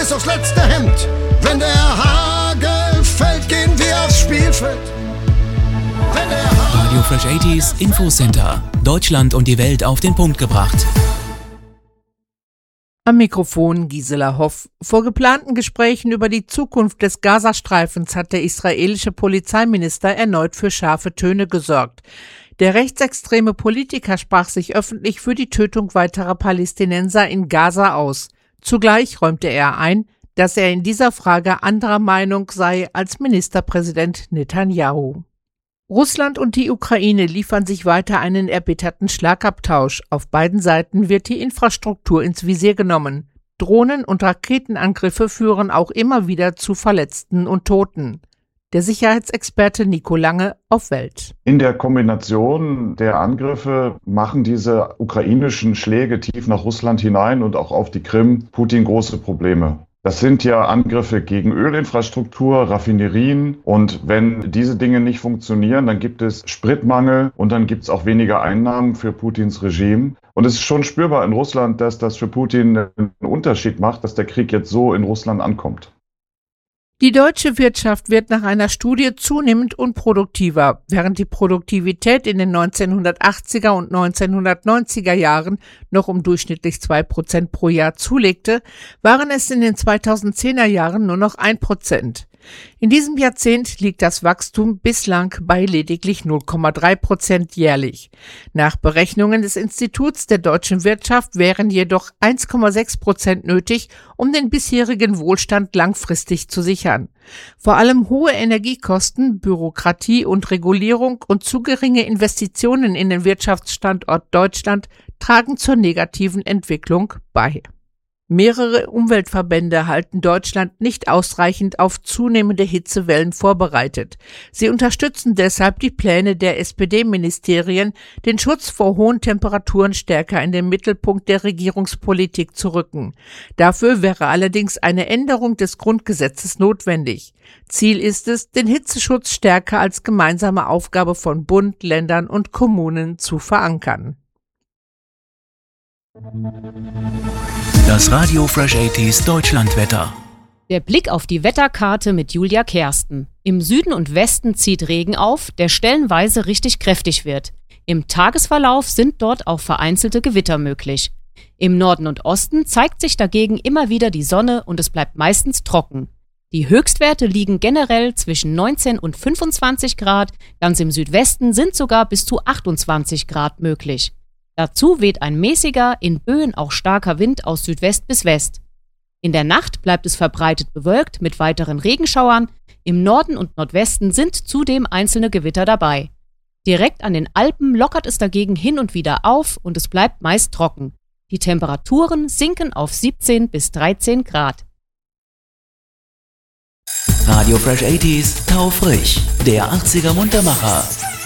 bis aufs letzte Hemd. Wenn der Hagel fällt, gehen wir aufs Spielfeld. Radio Fresh 80s Infocenter. Deutschland und die Welt auf den Punkt gebracht. Am Mikrofon Gisela Hoff. Vor geplanten Gesprächen über die Zukunft des Gazastreifens hat der israelische Polizeiminister erneut für scharfe Töne gesorgt. Der rechtsextreme Politiker sprach sich öffentlich für die Tötung weiterer Palästinenser in Gaza aus. Zugleich räumte er ein, dass er in dieser Frage anderer Meinung sei als Ministerpräsident Netanyahu. Russland und die Ukraine liefern sich weiter einen erbitterten Schlagabtausch. Auf beiden Seiten wird die Infrastruktur ins Visier genommen. Drohnen- und Raketenangriffe führen auch immer wieder zu Verletzten und Toten. Der Sicherheitsexperte Nico Lange auf Welt. In der Kombination der Angriffe machen diese ukrainischen Schläge tief nach Russland hinein und auch auf die Krim Putin große Probleme. Das sind ja Angriffe gegen Ölinfrastruktur, Raffinerien, und wenn diese Dinge nicht funktionieren, dann gibt es Spritmangel und dann gibt es auch weniger Einnahmen für Putins Regime. Und es ist schon spürbar in Russland, dass das für Putin einen Unterschied macht, dass der Krieg jetzt so in Russland ankommt. Die deutsche Wirtschaft wird nach einer Studie zunehmend unproduktiver. Während die Produktivität in den 1980er und 1990er Jahren noch um durchschnittlich 2% pro Jahr zulegte, waren es in den 2010er Jahren nur noch 1%. In diesem Jahrzehnt liegt das Wachstum bislang bei lediglich 0,3% jährlich. Nach Berechnungen des Instituts der deutschen Wirtschaft wären jedoch 1,6% nötig, um den bisherigen Wohlstand langfristig zu sichern. Vor allem hohe Energiekosten, Bürokratie und Regulierung und zu geringe Investitionen in den Wirtschaftsstandort Deutschland tragen zur negativen Entwicklung bei. Mehrere Umweltverbände halten Deutschland nicht ausreichend auf zunehmende Hitzewellen vorbereitet. Sie unterstützen deshalb die Pläne der SPD-Ministerien, den Schutz vor hohen Temperaturen stärker in den Mittelpunkt der Regierungspolitik zu rücken. Dafür wäre allerdings eine Änderung des Grundgesetzes notwendig. Ziel ist es, den Hitzeschutz stärker als gemeinsame Aufgabe von Bund, Ländern und Kommunen zu verankern. Das Radio Fresh 80s Deutschlandwetter. Der Blick auf die Wetterkarte mit Julia Kersten. Im Süden und Westen zieht Regen auf, der stellenweise richtig kräftig wird. Im Tagesverlauf sind dort auch vereinzelte Gewitter möglich. Im Norden und Osten zeigt sich dagegen immer wieder die Sonne und es bleibt meistens trocken. Die Höchstwerte liegen generell zwischen 19 und 25 Grad, ganz im Südwesten sind sogar bis zu 28 Grad möglich. Dazu weht ein mäßiger, in Böen auch starker Wind aus Südwest bis West. In der Nacht bleibt es verbreitet bewölkt mit weiteren Regenschauern. Im Norden und Nordwesten sind zudem einzelne Gewitter dabei. Direkt an den Alpen lockert es dagegen hin und wieder auf und es bleibt meist trocken. Die Temperaturen sinken auf 17 bis 13 Grad. Radio Fresh 80s Taufrisch, der 80er Muntermacher.